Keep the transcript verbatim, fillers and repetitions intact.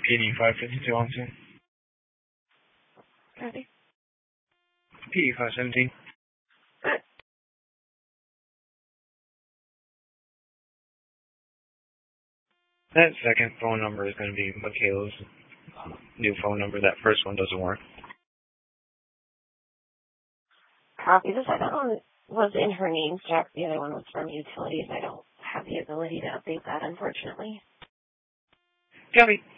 P D five fifty-two on two. Copy. P D five seventeen. That second phone number is going to be Michaela's new phone number. That first one doesn't work. Copy. The second one was in her name, Jack. The other one was from utilities. I don't have the ability to update that, unfortunately. Copy.